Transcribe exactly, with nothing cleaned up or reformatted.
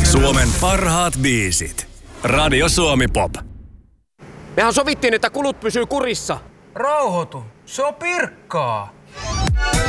Suomen parhaat biisit. Radio Suomi Pop. Mehän sovittiin, että kulut pysyy kurissa. Rauhoitu, se on Pirkkaa.